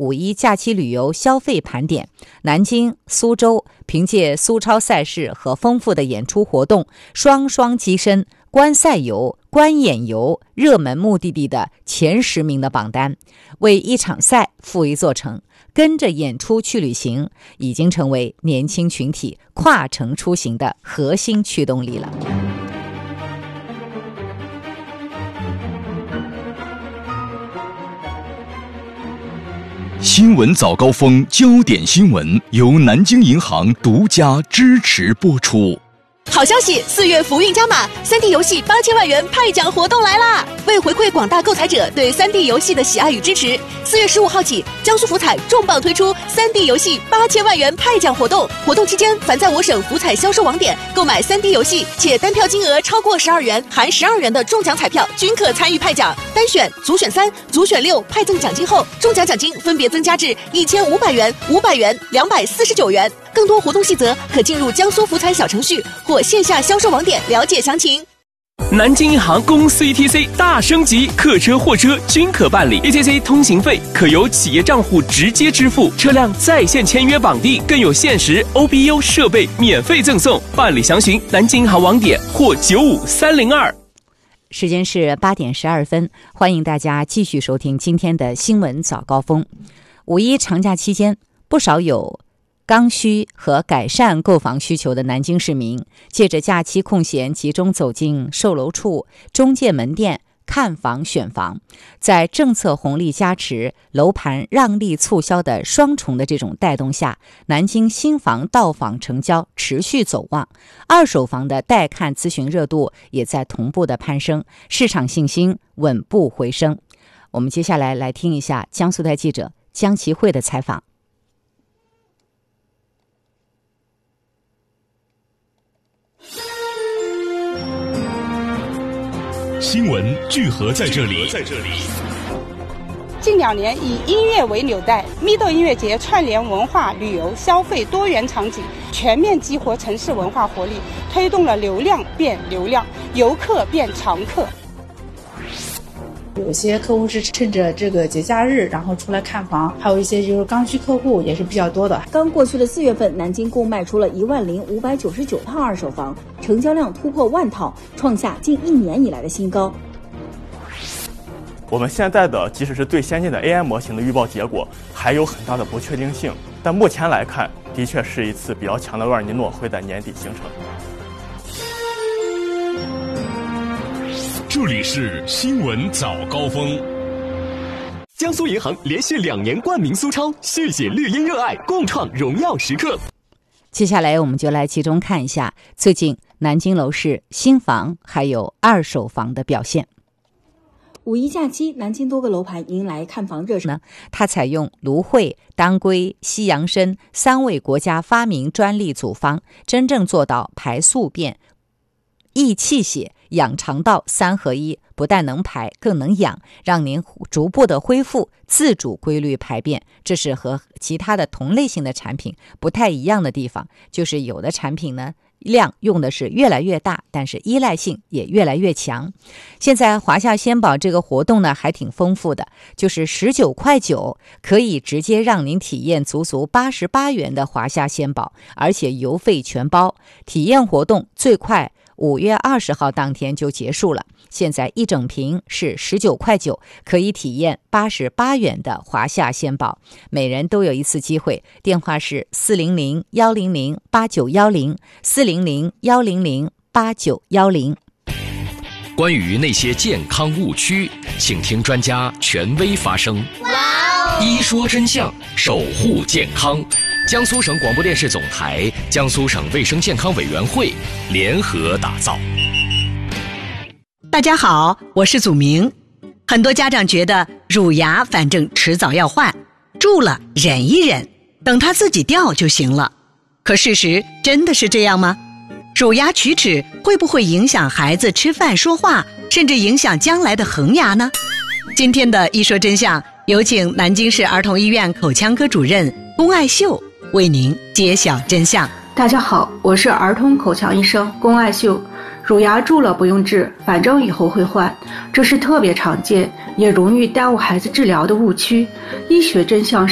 五一假期旅游消费盘点，南京、苏州凭借苏超赛事和丰富的演出活动，双双跻身观赛游、观演游热门目的地的前10名的榜单，为一场赛复一座城，跟着演出去旅行，已经成为年轻群体跨城出行的核心驱动力了。 新闻早高峰焦点新闻由南京银行独家支持播出。 好消息，4月福运加码，3D 游戏8000万元派奖活动来啦！为回馈广大购彩者对3D 游戏的喜爱与支持，4月15号起，江苏福彩重磅推出3D 游戏8000万元派奖活动。活动期间，凡在我省福彩销售网点购买3D 游戏且单票金额超过12元，含12元的中奖彩票均可参与派奖。单选、组选3、组选6派赠奖金后，中奖奖金分别增加至1500元、500元、249元。更多活动细则可进入江苏福彩小程序或线下销售网点了解详情。 南京银行公司 ETC 大升级，客车、货车均可办理 ETC 通行费可由企业账户直接支付，车辆在线签约绑定，更有限时 OBU 设备免费赠送。办理详询南京银行网点或95302。 时间是8点12分，欢迎大家继续收听今天的新闻早高峰。五一长假期间，不少有刚需和改善购房需求的南京市民，借着假期空闲，集中走进售楼处、中介门店看房选房。在政策红利加持、楼盘让利促销的双重的这种带动下，南京新房到访成交持续走旺，二手房的带看咨询热度也在同步的攀升，市场信心稳步回升。我们接下来来听一下江苏台记者江其慧的采访。 新闻聚合在这里。 近2年以音乐为纽带，咪豆音乐节串联文化、旅游、消费多元场景，全面激活城市文化活力，推动了流量变流量，游客变常客。 有些客户是趁着这个节假日然后出来看房，还有一些就是刚需客户也是比较多的。 刚过去的4月份，南京共卖出了10599套二手房，成交量突破10000套，创下近1年以来的新高。 我们现在的即使是最先进的 AI 模型的预报结果还有很大的不确定性，但目前来看，的确是一次比较强的厄尔尼诺会在年底形成。 这里是新闻早高峰。 江苏银行连续2年冠名苏超，续写绿茵热爱，共创荣耀时刻。 接下来我们就来集中看一下最近南京楼市新房还有二手房的表现。 五一假期，南京多个楼盘迎来看房热潮。 它采用芦荟、当归、西洋参3位国家发明专利组方，真正做到排宿便、益气血、养肠道3合一，不但能排，更能养，让您逐步的恢复自主规律排便。这是和其他的同类型的产品不太一样的地方，就是有的产品呢，量用的是越来越大，但是依赖性也越来越强。现在华夏鲜宝这个活动呢还挺丰富的，就是19.9块可以直接让您体验足足88元的华夏鲜宝，而且邮费全包。体验活动最快5月20号当天就结束了。现在一整瓶是19.9块，可以体验88元的华夏鲜宝，每人都有一次机会。电话是400-100-8910 400-100-8910。 关于那些健康误区，请听专家权威发声。一说真相，守护健康。江苏省广播电视总台、江苏省卫生健康委员会联合打造。 大家好，我是祖明。很多家长觉得乳牙反正迟早要换，蛀了忍一忍，等它自己掉就行了。可事实真的是这样吗？乳牙龋齿会不会影响孩子吃饭说话，甚至影响将来的恒牙呢？今天的一说真相，有请南京市儿童医院口腔科主任龚爱秀为您揭晓真相。 大家好，我是儿童口腔医生龚爱秀。乳牙蛀了不用治，反正以后会换，这是特别常见也容易耽误孩子治疗的误区。医学真相